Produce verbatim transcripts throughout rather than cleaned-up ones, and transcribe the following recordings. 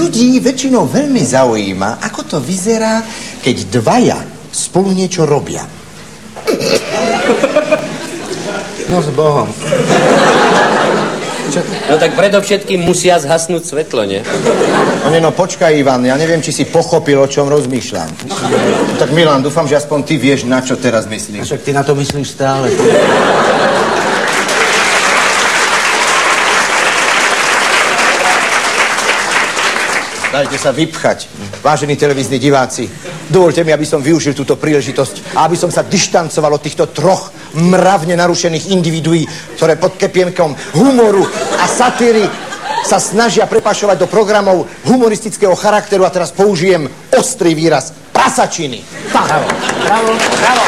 ľudí väčšinou veľmi zaujíma, ako to vyzerá, keď dvaja spolu niečo robia. No s Bohom. Čo? No tak predovšetkým musia zhasnúť svetlo, nie? No nie, no počkaj, Ivan, ja neviem, či si pochopil, o čom rozmýšľam. No, tak Milan, dúfam, že aspoň ty vieš, na čo teraz myslíš. Však ty na to myslíš stále. Dajte sa vypchať, vážení televízni diváci. Dovoľte mi, aby som využil túto príležitosť a aby som sa dištancoval od týchto troch mravne narušených individuí, ktoré pod kepienkom humoru a satíry sa snažia prepašovať do programov humoristického charakteru a teraz použijem ostrý výraz prasačiny. Bravo, bravo, bravo.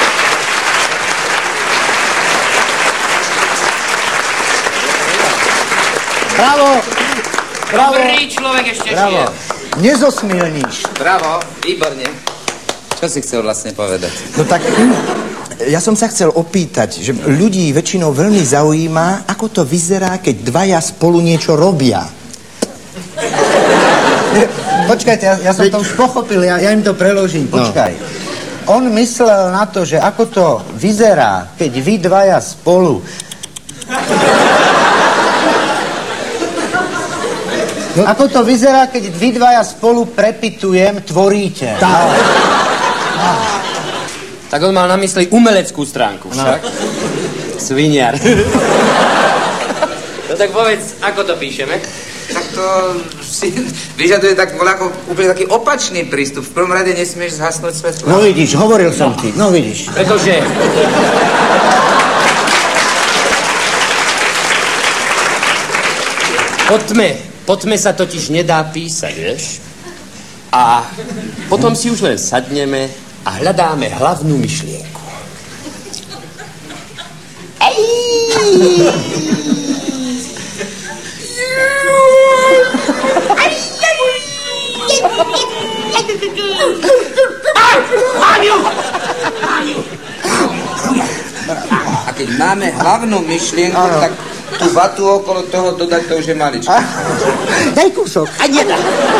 Bravo. Bravo. Dobrý človek ešte žije. Nezosmielníš. Bravo, výborne. Čo si chcel vlastne povedať? No tak, ja som sa chcel opýtať, že ľudí väčšinou veľmi zaujíma, ako to vyzerá, keď dvaja spolu niečo robia. Počkajte, ja, ja som to už pochopil, ja, ja im to preložím, počkaj. No. On myslel na to, že ako to vyzerá, keď vy dvaja spolu... No. Ako to vyzerá, keď vy dvaja spolu prepitujem, tvoríte. Tak. Tak on mal na mysli umeleckú stránku však. No. Sviniar. No tak povedz, ako to píšeme? Tak to si vyžaduje tak ako úplne taký opačný prístup. V prvom rade nesmieš zhasnúť svetlo. No vidíš, hovoril som ti, no vidíš. Pretože... Po tme, po tme sa totiž nedá písať, vieš? A potom si už len sadneme a hľadáme hlavnú myšlienku. Ej! A keď máme hlavnú myšlienku, ano. Tak tú vatu okolo toho dodať, to už je maličko. Daj kúsok. A nedá.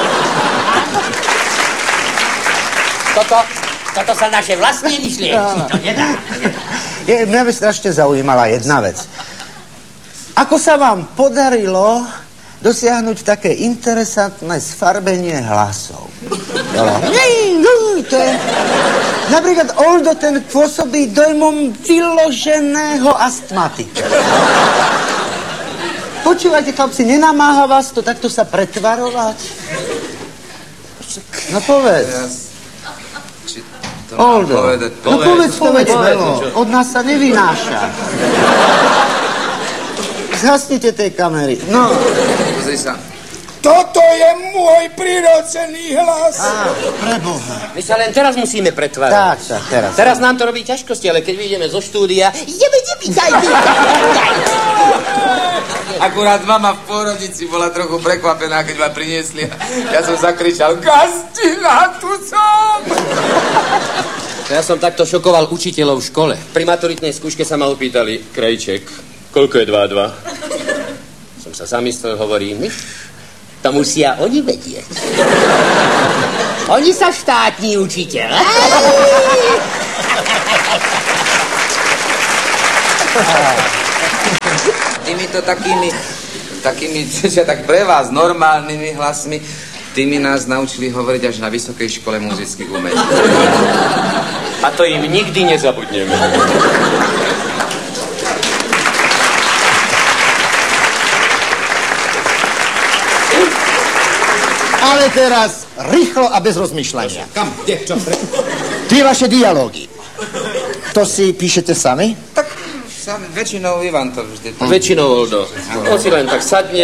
Toto, toto sa naše vlastné myšlienky. To nedá. Je, mňa by strašne zaujímala jedna vec. Ako sa vám podarilo dosiahnuť také interesantné sfarbenie hlasov? To je... Napríklad Oldo, ten pôsobí dojmom vyloženého astmatika. Počúvajte, chlapci, nenamáha vás to takto sa pretvarovať? No povedz. Oldo, no povedz, povedz, od nás sa nevynáša. Zhasnite tej kamery. No. Pozri sa. Toto je môj prirodzený hlas. Á, preboha. My sa len teraz musíme pretvárať. Tak, tak, teraz. Teraz nám to robí ťažkosti, ale keď vyjdeme zo štúdia... Ideme, ideme, daj, daj, daj. Akurát mama v pôrodnici bola trochu prekvapená, keď ma priniesli. Ja som zakričal, Gastina, tu som! Ja som takto šokoval učiteľov v škole. Pri maturitnej skúške sa ma opýtali, Krejček, koľko je dva a dva? Som sa zamyslel, hovorím, to musia oni vedieť. Oni sa štátni učiteľ. Týmito takými, takými, že tak pre vás normálnymi hlasmi, tými nás naučili hovoriť až na Vysokej škole muzických umení. A to im nikdy nezabudneme. Ale teraz rýchlo a bez rozmýšľania. Kam? Kde? Čo? Tie vaše dialógy. To si píšete sami? Tak sami, väčšinou Ivan to vždy. Väčšinou, Oldo. On si len tak sadne